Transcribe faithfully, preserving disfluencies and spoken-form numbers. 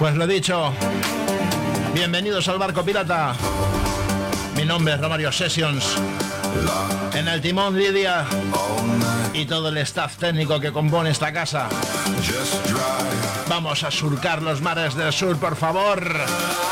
Pues lo dicho, bienvenidos al Barco Pirata. Mi nombre es Romario Sessions. En el timón Lidia y todo el staff técnico que compone esta casa. Vamos a surcar los mares del sur, por favor.